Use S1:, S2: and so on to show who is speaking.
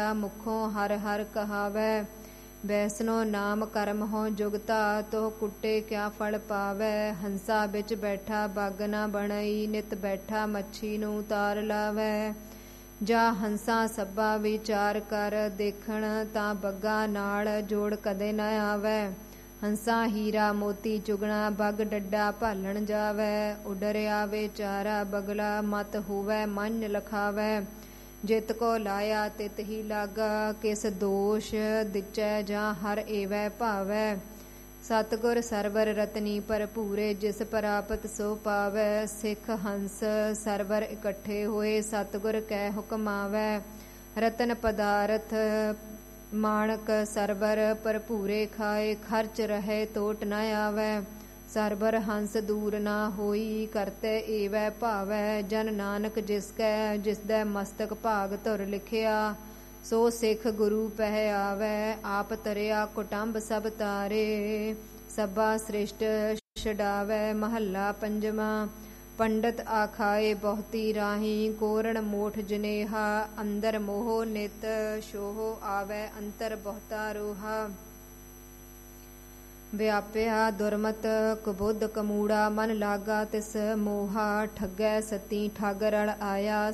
S1: ਮੁਖੋਂ ਹਰ ਹਰ ਕਹਾਵੈ। ਵੈਸਨੋ ਨਾਮ ਕਰਮ ਹੋ ਜੁਗਤਾ, ਤੋਹ ਕੁੱਟੇ ਕਿਆ ਫਲ ਪਾਵੈ। ਹੰਸਾ ਵਿੱਚ ਬੈਠਾ ਬੱਗ ਨਾ ਬਣਈ, ਨਿਤ ਬੈਠਾ ਮੱਛੀ ਨੂੰ ਤਾਰ ਲਾਵੈ। ਜਾ ਹੰਸਾ ਸੱਬਾ ਵਿਚਾਰ ਕਰ, ਦੇਖਣ ਤਾਂ ਬੱਗਾ ਨਾਲ ਜੋੜ ਕਦੇ ਨ ਆਵੈ। ਹੰਸਾ ਹੀਰਾ ਮੋਤੀ ਚੁਗਣਾ, ਬੱਗ ਡੱਡਾ ਭਾਲਣ ਜਾਵੈ। ਉਡਰ ਆਵੇ ਚਾਰਾ ਬਗਲਾ, ਮਤ ਹੋਵੈ ਮਨ ਲਖਾਵੈ। ਜਿਤ ਕੋ ਲਾਇਆ ਤਿਤ ਹੀ ਲਾਗਾ, ਕਿਸ ਦੋਸ਼ ਦਿਚੈ ਜਾਂ ਹਰ ਏਵੈ ਭਾਵੈ। ਸਤਿਗੁਰ ਸਰਵਰ ਰਤਨੀ ਭਰਪੂਰੇ, ਜਿਸ ਪ੍ਰਾਪਤ ਸੋ ਪਾਵੈ। ਸਿੱਖ ਹੰਸ ਸਰਵਰ ਇਕੱਠੇ ਹੋਏ, ਸਤਿਗੁਰ ਕੈ ਹੁਕਮ ਆਵੈ। ਰਤਨ ਪਦਾਰਥ ਮਾਣਕ ਸਰਵਰ ਭਰਪੂਰੇ ਖਾਏ, ਖਰਚ ਰਹੇ ਟੋਟ ਨ ਆਵੈ। ਸਰਬਰ ਹੰਸ ਦੂਰ ਨਾ ਹੋਈ, ਕਰਤੇ ਏਵੈ ਭਾਵੈ। ਜਨ ਨਾਨਕ ਜਿਸਦੈ ਮਸਤਕ ਭਾਗ ਧੁਰ ਲਿਖਿਆ, ਸੋ ਸਿੱਖ ਗੁਰੂ ਪਹਿ ਆਵੈ। ਆਪ ਤਰਿਆ ਕੁਟੰਬ ਸਭ ਤਾਰੇ, ਸਭਾ ਸ੍ਰਿਸ਼ਟ ਛਡਾਵੈ। ਮਹੱਲਾ ਪੰਜਵਾਂ। ਪੰਡਤ ਆਖਾਏ ਬਹੁਤੀ ਰਾਹੀ, ਕੋਰਣ ਮੋਠ ਜਨੇਹਾ। ਅੰਦਰ ਮੋਹ ਨਿਤ ਛੋਹ ਆਵੈ, ਅੰਤਰ ਬਹੁਤਾ ਰੋਹਾ। ਵਿਆਪਿਆ ਦੁਰਮਤ ਕੁਬੁੱਧ ਕਮੂੜਾ, ਮਨ ਲਾਗਾ ਤਿਸ ਮੋਹਾ। ਠੱਗੈ ਸਤੀ ਠੱਗ ਰਲ ਆਇਆ,